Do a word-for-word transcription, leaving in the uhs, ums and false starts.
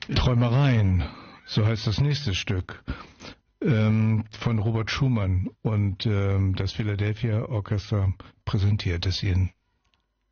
Träumereien, so heißt das nächste Stück, ähm, von Robert Schumann, und ähm, das Philadelphia Orchestra präsentiert es Ihnen.